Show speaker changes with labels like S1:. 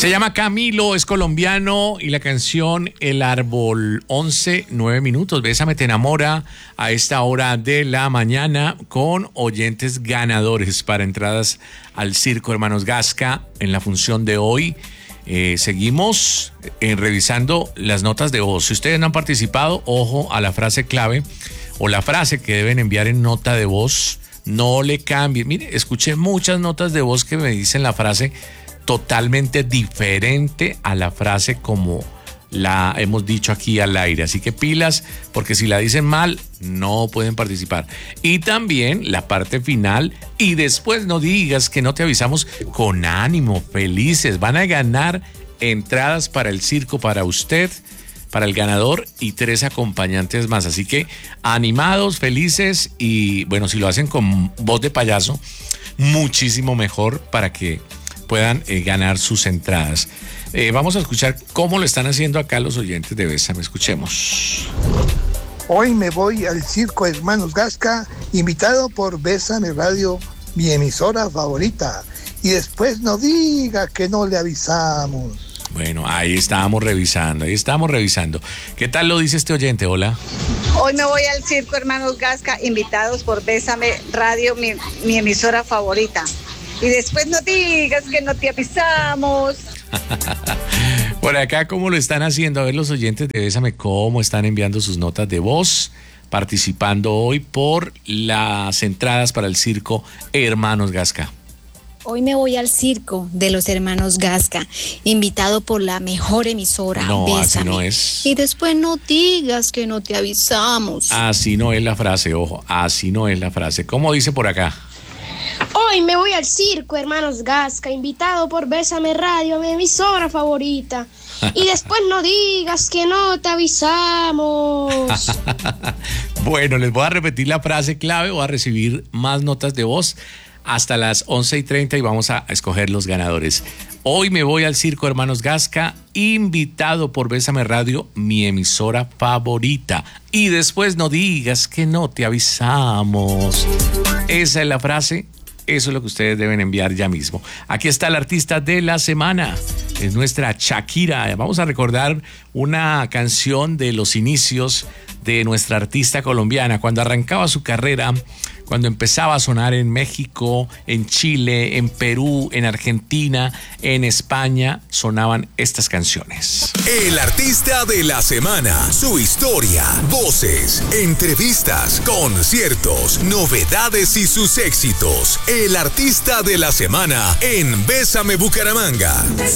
S1: Se llama Camilo, es colombiano y la canción El Árbol, 9 minutos. Bésame te enamora a esta hora de la mañana con oyentes ganadores para entradas al Circo Hermanos Gasca en la función de hoy. Seguimos revisando las notas de voz. Si ustedes no han participado, ojo a la frase clave o la frase que deben enviar en nota de voz. No le cambien. Mire, escuché muchas notas de voz que me dicen la frase totalmente diferente a la frase como la hemos dicho aquí al aire. Así que pilas, porque si la dicen mal, no pueden participar. Y también la parte final, y después no digas que no te avisamos, con ánimo, felices. Van a ganar entradas para el circo, para usted, para el ganador y 3 acompañantes más. Así que animados, felices y bueno, si lo hacen con voz de payaso, muchísimo mejor para que puedan ganar sus entradas. Vamos a escuchar cómo lo están haciendo acá los oyentes de Bésame. Escuchemos.
S2: Hoy me voy al Circo Hermanos Gasca, invitado por Bésame Radio, mi emisora favorita. Y después no diga que no le avisamos.
S1: Bueno, ahí estábamos revisando. ¿Qué tal lo dice este oyente? Hola.
S3: Hoy me voy al Circo Hermanos Gasca, invitados por Bésame Radio, mi emisora favorita. Y después no digas que no te avisamos.
S1: Por acá, ¿cómo lo están haciendo? A ver los oyentes de Bésame, cómo están enviando sus notas de voz, participando hoy por las entradas para el Circo Hermanos Gasca.
S4: Hoy me voy al circo de los Hermanos Gasca, invitado por la mejor emisora,
S1: No,
S4: Bésame.
S1: así no es.
S4: Y después no digas que no te avisamos.
S1: Así no es la frase, ojo, así no es la frase. ¿Cómo dice por acá?
S5: Hoy me voy al Circo Hermanos Gasca, invitado por Bésame Radio, mi emisora favorita. Y después no digas que no te avisamos.
S1: Bueno, les voy a repetir la frase clave, voy a recibir más notas de voz hasta las 11:30 y vamos a escoger los ganadores. Hoy me voy al Circo Hermanos Gasca, invitado por Bésame Radio, mi emisora favorita. Y después no digas que no te avisamos. Esa es la frase. Eso es lo que ustedes deben enviar ya mismo. Aquí está el artista de la semana. Es nuestra Shakira. Vamos a recordar una canción de los inicios de nuestra artista colombiana. Cuando arrancaba su carrera, cuando empezaba a sonar en México, en Chile, en Perú, en Argentina, en España, sonaban estas canciones.
S6: El artista de la semana, su historia, voces, entrevistas, conciertos, novedades y sus éxitos. El artista de la semana en Bésame Bucaramanga.